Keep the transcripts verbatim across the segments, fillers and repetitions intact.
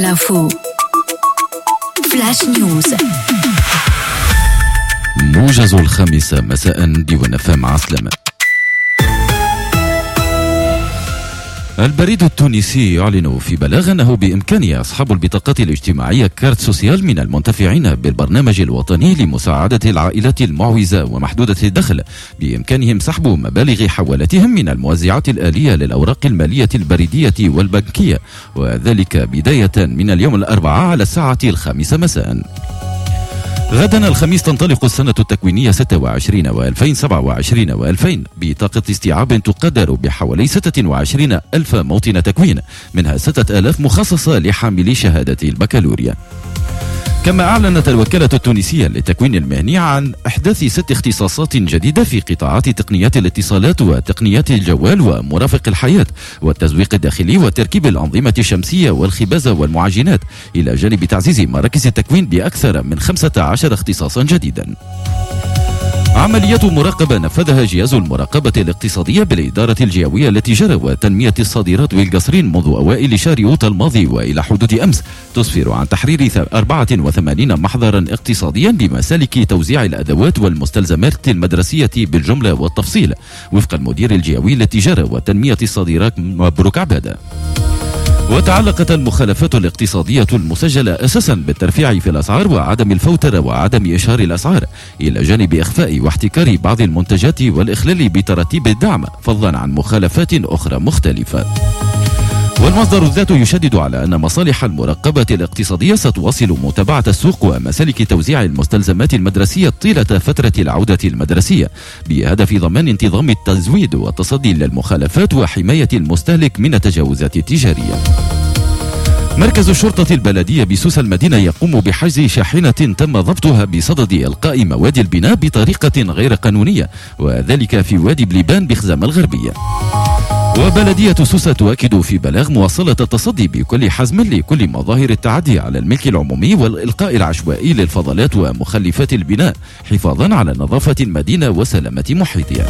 l'info. فلاش نيوز. موجز الخامسة مساء ديوان فام عسلامة. البريد التونسي يعلن في بلاغ أنه بإمكان أصحاب البطاقات الاجتماعية كارت سوسيال من المنتفعين بالبرنامج الوطني لمساعدة العائلات المعوزة ومحدودة الدخل بإمكانهم سحب مبالغ حوالتهم من الموزعات الآلية للأوراق المالية البريدية والبنكية، وذلك بداية من اليوم الأربعاء على الساعة الخامسة مساء. غدا الخميس تنطلق السنة التكوينية ستة وعشرين وألفين سبعة وعشرين وألفين بطاقة استيعاب تقدر بحوالي ستة وعشرين ألف موطن تكوين، منها ستة آلاف مخصصة لحاملي شهادة البكالوريا. كما أعلنت الوكالة التونسية للتكوين المهني عن إحداث ست اختصاصات جديدة في قطاعات تقنيات الاتصالات وتقنيات الجوال ومرافق الحياة والتسويق الداخلي وتركيب الأنظمة الشمسية والخبازة والمعجنات، إلى جانب تعزيز مراكز التكوين بأكثر من خمسة عشر اختصاصا جديدا. عمليات مراقبة نفذها جهاز المراقبة الاقتصادية بالإدارة الجهوية للتجارة وتنمية الصادرات والقصرين منذ أوائل شهر أوت الماضي وإلى حدود أمس، تسفر عن تحرير أربعة وثمانين محضرا اقتصاديا بمسالك توزيع الأدوات والمستلزمات المدرسية بالجملة والتفصيل، وفق المدير الجهوي للتجارة وتنمية الصادرات مبروك عبادة. وتعلقت المخالفات الاقتصادية المسجلة أساسا بالترفيع في الأسعار وعدم الفوترة وعدم إشهار الأسعار، إلى جانب إخفاء واحتكار بعض المنتجات والإخلال بترتيب الدعم، فضلا عن مخالفات أخرى مختلفة. والمصدر الذات يشدد على أن مصالح المراقبة الاقتصادية ستواصل متابعة السوق ومسالك توزيع المستلزمات المدرسية طيلة فترة العودة المدرسية، بهدف ضمان انتظام التزويد والتصدي للمخالفات وحماية المستهلك من التجاوزات التجارية. مركز الشرطة البلدية بسوس المدينة يقوم بحجز شاحنة تم ضبطها بصدد إلقاء مواد البناء بطريقة غير قانونية، وذلك في وادي بليبان بخزام الغربية. وبلدية سوسة تؤكد في بلاغ مواصلة التصدي بكل حزم لكل مظاهر التعدي على الملك العمومي والإلقاء العشوائي للفضلات ومخلفات البناء، حفاظا على نظافة المدينة وسلامة محيطها.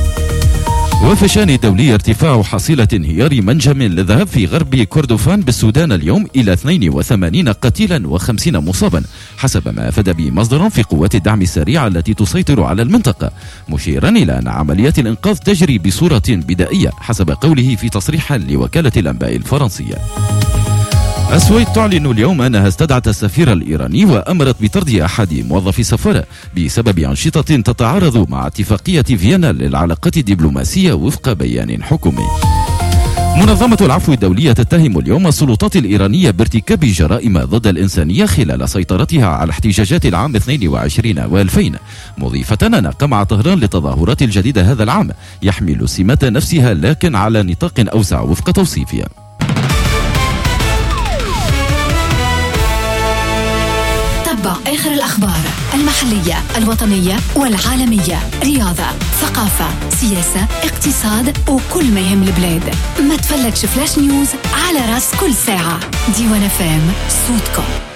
وفي الشأن الدولي ارتفاع حصيلة انهيار منجم للذهب في غرب كردفان بالسودان اليوم إلى اثنين وثمانين قتيلا وخمسين مصابا، حسب ما أفاد به مصدر في قوات الدعم السريع التي تسيطر على المنطقة، مشيرا إلى أن عمليات الإنقاذ تجري بصورة بدائية حسب قوله في تصريح لوكالة الأنباء الفرنسية. السويد تعلن اليوم أنها استدعت السفير الإيراني وأمرت بطرد أحد موظفي السفارة بسبب أنشطة تتعارض مع اتفاقية فيينا للعلاقات الدبلوماسية وفق بيان حكومي. منظمة العفو الدولية تتهم اليوم السلطات الإيرانية بارتكاب جرائم ضد الإنسانية خلال سيطرتها على احتجاجات العام اثنين وعشرين وألفين، مضيفة أن قمع طهران للتظاهرات الجديدة هذا العام يحمل سمة نفسها لكن على نطاق أوسع وفق توصيفها. تتبع آخر الأخبار المحلية الوطنية والعالمية، رياضة، ثقافة، سياسة، اقتصاد وكل ما يهم البلاد. ما تفلتش فلاش نيوز على راس كل ساعة. ديوان فام، صوتكم.